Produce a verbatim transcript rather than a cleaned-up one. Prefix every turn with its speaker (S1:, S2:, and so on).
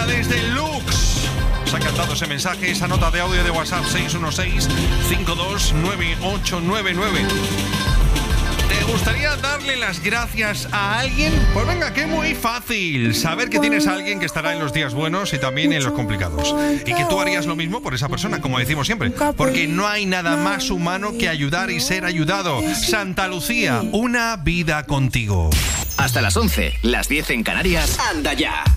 S1: desde Lux. Se ha cantado ese mensaje, esa nota de audio de WhatsApp seis uno seis, cinco dos nueve ocho nueve nueve. ¿Te gustaría darle las gracias a alguien? Pues venga, que muy fácil. Saber que tienes a alguien que estará en los días buenos y también en los complicados. Y que tú harías lo mismo por esa persona, como decimos siempre. Porque no hay nada más humano que ayudar y ser ayudado. Santa Lucía, una vida contigo.
S2: Hasta las once, las diez en Canarias. Anda ya.